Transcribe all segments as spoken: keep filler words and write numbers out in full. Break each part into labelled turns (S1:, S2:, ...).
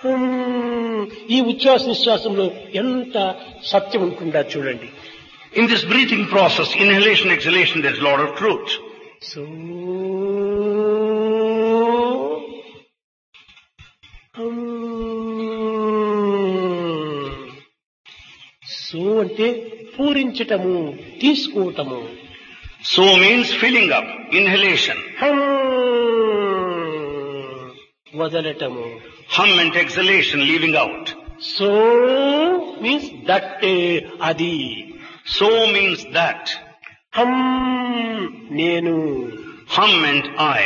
S1: హ్మ్, ఈ ఉచ్ఛ్వాస నిశ్వాసంలో ఎంత సత్యం ఉంటుందా చూడండి.
S2: In this breathing process, inhalation, exhalation, there is a lot of truth.
S1: So so అంటే పూరించటము, తీసుకోవటము.
S2: So means filling up, inhalation.
S1: హం వదలటము.
S2: Hum and exhalation, leaving out.
S1: So means that, అది.
S2: So means that.
S1: హం నేను.
S2: Hum and I.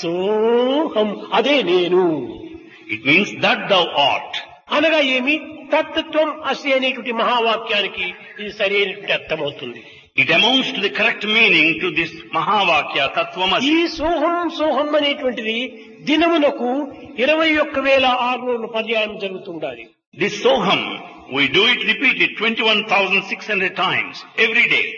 S1: సోహం అదే నేను.
S2: It means that thou art.
S1: అనగా ఏమి? తత్వం అసి అనేటువంటి మహావాక్యానికి ఇది సరైనటువంటి అర్థమవుతుంది.
S2: It amounts to the correct meaning to this Mahavakya, Tattvamasi.
S1: ఈ సోహం సోహం అనేటువంటిది దినమునకు ఇరవై ఒక్క వేల ఆరు వందల పర్యాయం జరుగుతుండాలి.
S2: This Soham, we do it repeated twenty-one thousand six hundred times every day.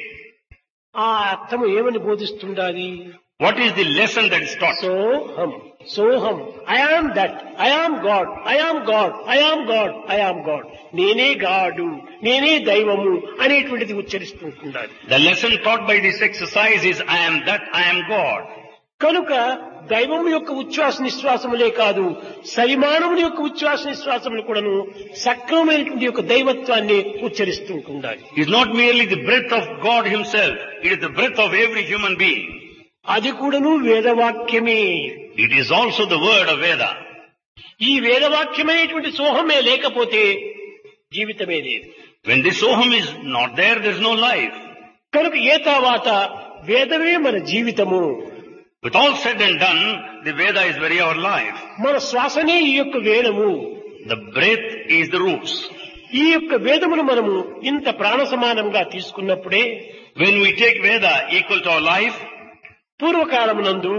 S1: ఆ అర్థము ఏమని బోధిస్తుండాలి?
S2: What is the lesson that is taught?
S1: సోహం సోహం I am that, I am God, I am God, I am God, I am God. నేనే గాడు, నేనే దైవము అనేటువంటిది ఉచ్చరిస్తుండాలి.
S2: The lesson taught by this exercise is I am that, I am God.
S1: కనుక దైవము యొక్క ఉచ్ఛ్వాస నిశ్వాసములే కాదు, సరిమానవుని యొక్క ఉచ్ఛ్వాస నిశ్వాసములు కూడాను సక్రమమైనటువంటి యొక్క దైవత్వాన్ని ఉచ్చరిస్తుండాలి.
S2: It is not merely the breath of God himself, it is the breath of every human being.
S1: అది కూడాను వేదవాక్యమే.
S2: It is also the word of Veda.
S1: ఈ వేదవాక్యమైనటువంటి సోహమే లేకపోతే జీవితమే లేదు.
S2: When this Soham is not there, there is no life.
S1: కనుక ఏ తర్వాత వేదమే మన జీవితము.
S2: With all said and done, the Veda is very our life.
S1: మన శ్వాసనే ఈ యొక్క వేదము.
S2: The breath is the roots.
S1: ఈ యొక్క వేదమును మనము ఇంత ప్రాణ సమానంగా తీసుకున్నప్పుడే
S2: When we take Veda equal to our life,
S1: పూర్వకాలమునందు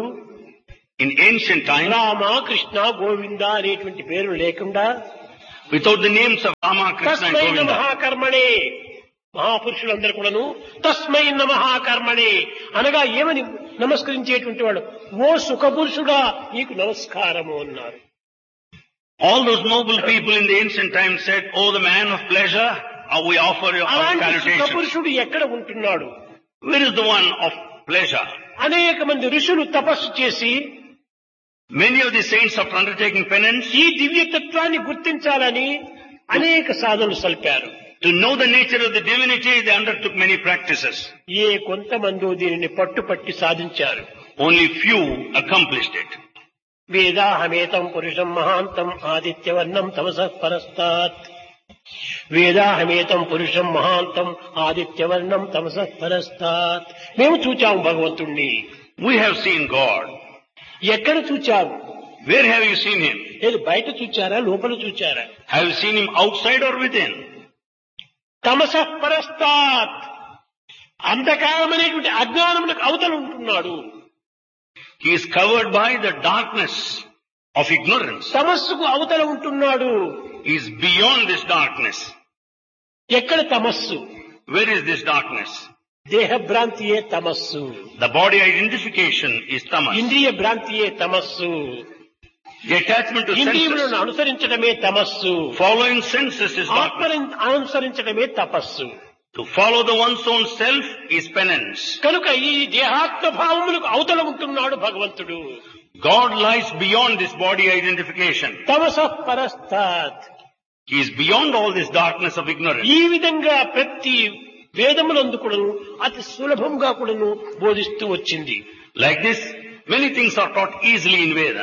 S2: in ancient times,
S1: Rama Krishna Govinda అనేటువంటి పేర్లు లేకుండా
S2: without the names of Rama, Krishna and
S1: తస్మై
S2: Govinda,
S1: మహాకర్మణే, మహాపురుషులందరూ కూడాను తస్మై మహాకర్మణే అనగా ఏమని నమస్కరించేటువంటి వాడు, ఓ సుఖపురుషుడా నీకు నమస్కారము అన్నారు.
S2: all those noble people in the ancient times said, oh, the man of pleasure, uh, we offer you our
S1: అలాంటి
S2: salutations.
S1: సుఖపురుషుడు ఎక్కడ ఉంటున్నాడు?
S2: Where is the one of pleasure?
S1: అనేక మంది ఋషులు తపస్సు చేసి
S2: Many of the saints, after undertaking penance,
S1: ఈ దివ్యతత్వాన్ని గుర్తించాలని అనేక సాధనలు సల్పారు.
S2: to know the nature of the divinity, they undertook many practices.
S1: ఏ కొంతమందో దీనిని పట్టుపట్టి సాధించారు.
S2: Only few accomplished it.
S1: వేదాహమేతం పురుషం మహాంతం ఆదిత్యవర్ణం తమసః పరస్తాత్. వేదాహమేతం పురుషం మహాంతం ఆదిత్యవర్ణం తమసః పరస్తాత్. మేము చూచాము భగవంతుణ్ణి.
S2: We have seen God.
S1: ఎక్కడ చూచాము?
S2: Where have you seen him?
S1: లేదు బయట చూచారా, లోపల చూచారా?
S2: Have you seen him outside or within?
S1: తమసః పరస్తాత్, అంధకారం అనేటువంటి అజ్ఞానములకు అవతల ఉంటున్నాడు.
S2: He is covered by the darkness of ignorance.
S1: తమస్సుకు అవతల ఉంటున్నాడు.
S2: He is beyond this darkness.
S1: ఎక్కడ తమస్సు?
S2: Where is this darkness?
S1: దేహ భ్రాంతియే తమస్సు.
S2: The body identification is tamas.
S1: ఇంద్రియ భ్రాంతియే తమస్సు.
S2: The attachment to
S1: ఇంద్రియములను
S2: senses,
S1: అనుసరించడమే తమస్సు.
S2: following senses is darkness.
S1: ఆత్మను అనుసరించడమే తపస్సు.
S2: To follow the one's own self is penance.
S1: కనుక ఈ దేహాత్మ భావములకు అవతల ఉంటున్నాడు భగవంతుడు.
S2: God lies beyond this body identification.
S1: తమసః పరస్తాత్.
S2: He is beyond all this darkness of ignorance.
S1: ఈ విధంగా ప్రతి వేదములందు కూడాను అతి సులభంగా కూడాను బోధిస్తూ వచ్చింది.
S2: Like this, many things are taught easily in Veda.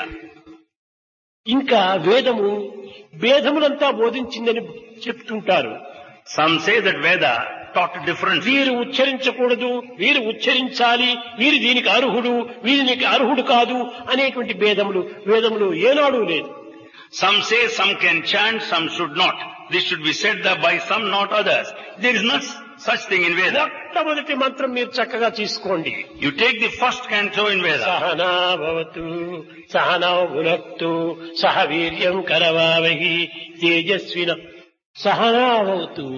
S1: ఇంకా వేదము భేదములంతా బోధించిందని చెప్తుంటారు.
S2: Some say that Veda taught different.
S1: వీరు ఉచ్చరించకూడదు, వీరు ఉచ్చరించాలి, వీరు దీనికి అర్హుడు, వీరికి అర్హుడు కాదు అనేటువంటి భేదములు వేదములు ఏనాడు లేదు.
S2: Some say some can chant, some should not. This should be said that by some, not others. There is not such thing in Veda.
S1: మొట్టమొదటి మంత్రం మీరు చక్కగా తీసుకోండి.
S2: You take the first canto in Veda.
S1: Sahana భవతు సహనౌ భునక్తు సహ వీర్యం కరవావహి తేజస్విన సహనా భవతు.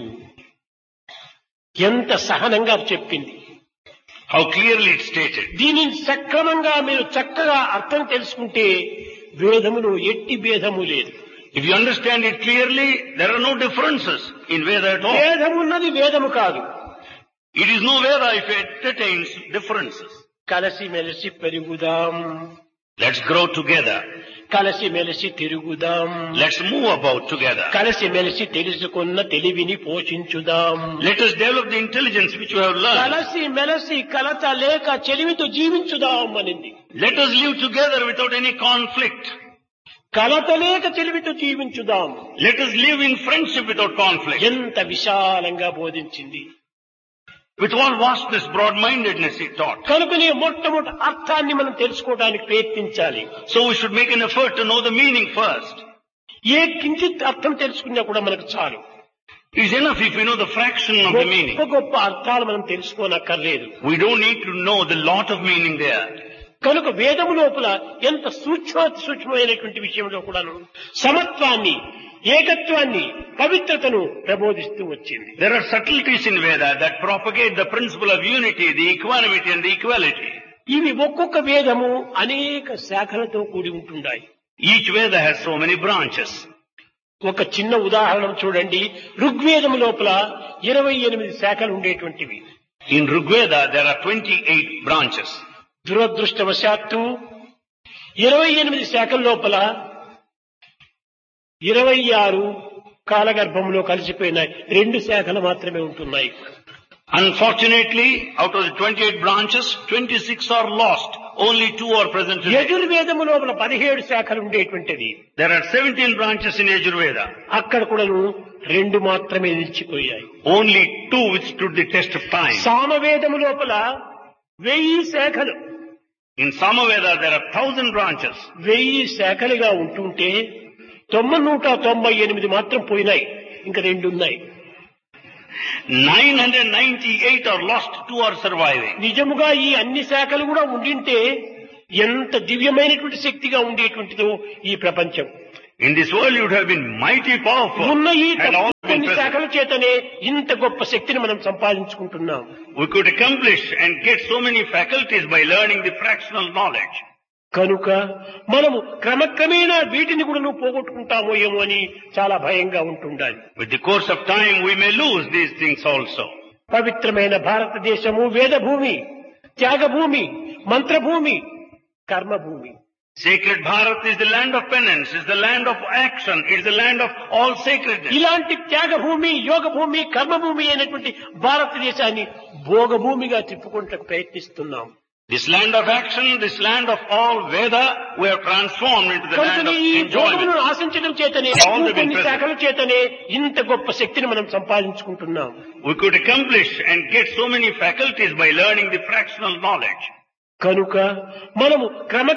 S1: ఎంత సహనంగా చెప్పింది.
S2: How clearly it's stated.
S1: దీనిని సక్రమంగా మీరు చక్కగా అర్థం తెలుసుకుంటే వేదములో ఎట్టి భేదము లేదు.
S2: If you understand it clearly, there are no differences in Veda at all.
S1: వేదమున్నది వేదము కాదు.
S2: It is no Veda if it entertains differences.
S1: కలిసి మెలిసి పెరుగుదాం,
S2: Let's grow together.
S1: కలిసి మెలిసి తిరుగుదాం,
S2: Let's move about together.
S1: కలిసి మెలిసి తెలుసుకున్న తెలివిని పోషించుదాం.
S2: Let us develop the intelligence which we have learned.
S1: కలిసి మెలిసి కలత లేక చెలిమితో జీవించుదాం అనింది.
S2: Let us live together without any conflict.
S1: కలత లేక చెలిమితో జీవించుదాం.
S2: Let us live in friendship without conflict.
S1: ఎంత విశాలంగా బోధించింది.
S2: With all vastness, broad-mindedness he taught.
S1: కనుకనే మొట్టమొదటి అర్థాన్ని మనం తెలుసుకోవడానికి ప్రయత్నించాలి.
S2: So we should make an effort to know the meaning first.
S1: ఏ కించిత్ అర్థం తెలుసుకున్నా కూడా మనకు చాలు.
S2: It is enough if we know the fraction of the meaning.
S1: గొప్ప గొప్ప అర్థాలు మనం తెలుసుకోనక్కర్లేదు.
S2: We don't need to know the lot of meaning there.
S1: కనుక వేదము లోపల ఎంత సూక్ష్మాతి సూక్ష్మమైనటువంటి విషయంలో కూడాను సమత్వాన్ని, ఏకత్వాన్ని, పవిత్రతను ప్రబోధిస్తూ వచ్చింది.
S2: There are subtleties in Veda that propagate the principle of unity, the equanimity and the equality.
S1: ఇవి ఒక్కొక్క వేదము అనేక శాఖలతో కూడి ఉంటున్నాయి.
S2: Each Veda has so many branches.
S1: ఒక చిన్న ఉదాహరణ చూడండి. ఋగ్వేదము లోపల ఇరవై ఎనిమిది శాఖలు ఉండేటువంటివి.
S2: In Rigveda there are twenty-eight branches.
S1: దురదృష్టవశాత్తు ఇరవై ఎనిమిది శాఖల లోపల ఇరవై ఆరు కాలగర్భంలో కలిసిపోయిన రెండు శాఖలు మాత్రమే ఉంటున్నాయి.
S2: Unfortunately, out of the twenty-eight branches, twenty-six are lost. Only two are present today.
S1: యజుర్వేదము లోపల పదిహేడు శాఖలు ఉండేటువంటిది.
S2: There are seventeen branches in Yajurveda.
S1: అక్కడ కూడా రెండు మాత్రమే నిలిచిపోయాయి.
S2: Only two withstood the test of time.
S1: సామవేదము లోపల వెయ్యి శాఖలు.
S2: In Samaveda there are thousand branches.
S1: వెయ్యి శాఖలుగా ఉంటుంటే తొమ్మిది నూట తొంభై ఎనిమిది మాత్రం పోయినాయి, ఇంకా రెండు ఉన్నాయి.
S2: nine hundred ninety-eight are lost, two are surviving.
S1: నిజముగా ఈ అన్ని శాఖలు కూడా ఉండింటే ఎంత దివ్యమైనటువంటి శక్తిగా ఉండేటువంటిదో ఈ ప్రపంచం.
S2: In this world you would have been mighty powerful.
S1: ఉన్న ఈ
S2: Had all been
S1: కొన్ని
S2: present.
S1: శాఖల చేతనే ఇంత గొప్ప శక్తిని మనం సంపాదించుకుంటున్నాం.
S2: We could accomplish and get so many faculties by learning the fractional knowledge.
S1: కనుక మనము క్రమక్రమేణా వీటిని కూడా నువ్వు పోగొట్టుకుంటామో ఏమో అని చాలా భయంగా ఉంటుండాలి.
S2: With the course of time we may lose these things also.
S1: పవిత్రమైన భారతదేశము వేదభూమి, Thyagabhoomi, మంత్రభూమి, కర్మభూమి.
S2: Sacred Bharat is the land of penance, is the land of action, is the land of all sacredness.
S1: ఇలాంటి త్యాగభూమి, యోగభూమి, కర్మభూమి అయినటువంటి భారతదేశాన్ని భోగభూమిగా తిప్పుకుంటూ ప్రయత్నిస్తున్నాం.
S2: This land of action, this land of all Veda, we have transformed into the land
S1: కనుక
S2: of
S1: ఈ
S2: enjoyment.
S1: భోగమును ఆశించడం చేతనే
S2: All the
S1: కొన్ని
S2: been
S1: శాఖల చేతనే ఇంత గొప్ప శక్తిని మనం సంపాదించుకుంటున్నాం.
S2: We could accomplish and get so many faculties by learning the fractional knowledge.
S1: కనుక మనము క్రమ